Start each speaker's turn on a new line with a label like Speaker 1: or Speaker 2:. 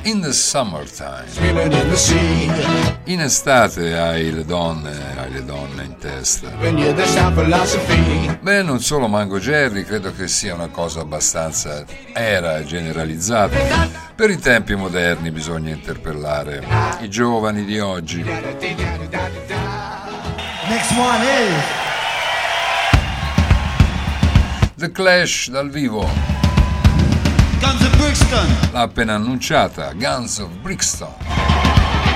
Speaker 1: In the Summertime. In estate hai le donne in testa. Beh, non solo Mango Jerry, credo che sia una cosa abbastanza era generalizzata. Per i tempi moderni bisogna interpellare i giovani di oggi.
Speaker 2: Next one is
Speaker 1: The Clash dal vivo.
Speaker 2: Guns of Brixton.
Speaker 1: L'ha appena annunciata, Guns of Brixton.